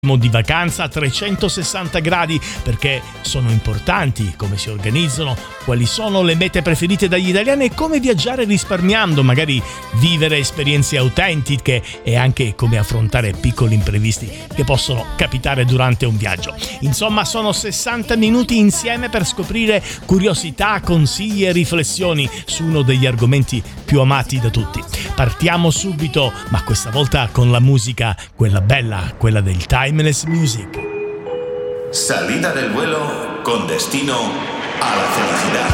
di vacanza a 360 gradi, perché sono importanti come si organizzano, quali sono le mete preferite dagli italiani e come viaggiare risparmiando, magari vivere esperienze autentiche e anche come affrontare piccoli imprevisti che possono capitare durante un viaggio. Insomma, sono 60 minuti insieme per scoprire curiosità, consigli e riflessioni su uno degli argomenti più amati da tutti. Partiamo subito, ma questa volta con la musica, quella bella, quella del Timeless Music. Salida del vuelo con destino a la felicidad.